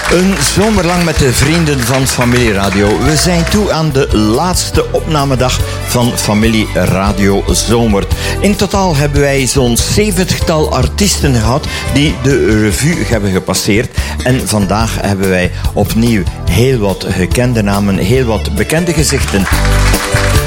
Een zomerlang met de vrienden van Familie Radio. We zijn toe aan de laatste opnamedag van Familie Radio Zomert. In totaal hebben wij zo'n 70-tal artiesten gehad die de revue hebben gepasseerd. En vandaag hebben wij opnieuw heel wat gekende namen, heel wat bekende gezichten.